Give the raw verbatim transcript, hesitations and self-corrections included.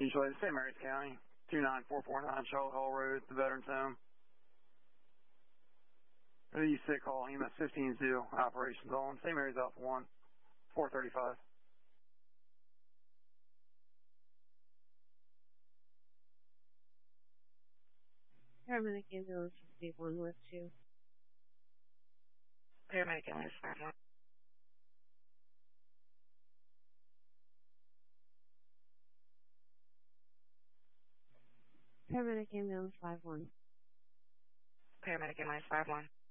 Usually the Saint Mary's County, two nine four four nine Charlotte Hall Road, the Veterans Home. The sick call, E M S fifteen two, operations on. Saint Mary's Alpha one, four thirty-five. Paramedic ambulance fifty-one with two. Paramedic ambulance five one. Paramedic ambulance five one. Paramedic ambulance five one.